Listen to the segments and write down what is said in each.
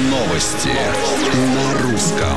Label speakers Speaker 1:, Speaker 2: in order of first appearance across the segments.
Speaker 1: Новости на русском.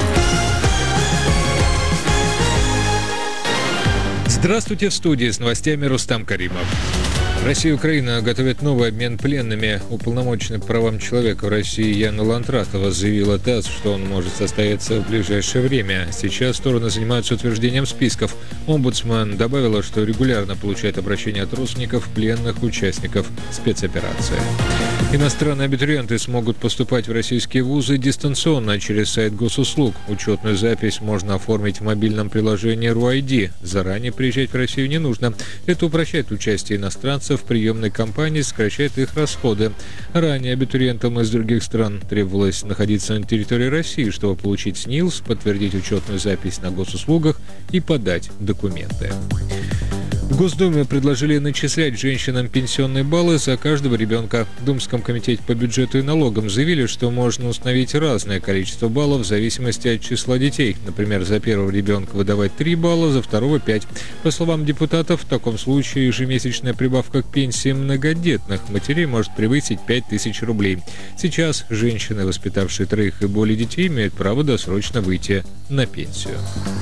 Speaker 2: Здравствуйте, в студии с новостями Рустам Каримов. Россия и Украина готовят новый обмен пленными. Уполномоченный по правам человека в России Яна Лантратова заявила ТАСС, что он может состояться в ближайшее время. Сейчас стороны занимаются утверждением списков. Омбудсмен добавила, что регулярно получает обращения от родственников пленных участников спецоперации. Иностранные абитуриенты смогут поступать в российские вузы дистанционно через сайт госуслуг. Учетную запись можно оформить в мобильном приложении РУ-ID. Заранее приезжать в Россию не нужно. Это упрощает участие иностранцев в приемной кампании, сокращает их расходы. Ранее абитуриентам из других стран требовалось находиться на территории России, чтобы получить СНИЛС, подтвердить учетную запись на госуслугах и подать документы. В Госдуме предложили начислять женщинам пенсионные баллы за каждого ребенка. В Думском комитете по бюджету и налогам заявили, что можно установить разное количество баллов в зависимости от числа детей. Например, за первого ребенка выдавать 3 балла, за второго 5. По словам депутатов, в таком случае ежемесячная прибавка к пенсии многодетных матерей может превысить 5000 рублей. Сейчас женщины, воспитавшие 3 и более детей, имеют право досрочно выйти на пенсию.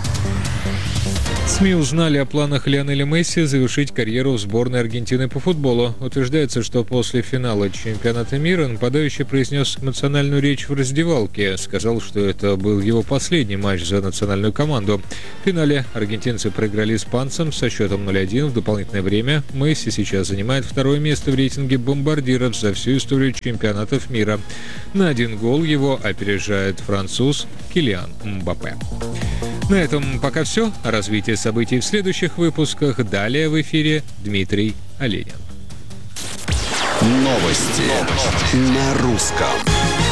Speaker 2: СМИ узнали о планах Лионеля Месси завершить карьеру в сборной Аргентины по футболу. Утверждается, что после финала чемпионата мира нападающий произнес эмоциональную речь в раздевалке. Сказал, что это был его последний матч за национальную команду. В финале аргентинцы проиграли испанцам со счетом 0-1 в дополнительное время. Месси сейчас занимает 2-е место в рейтинге бомбардиров за всю историю чемпионатов мира. На 1 гол его опережает француз Килиан Мбаппе. На этом пока все. О развитии событий в следующих выпусках. Далее в эфире Дмитрий Оленин.
Speaker 1: Новости на русском.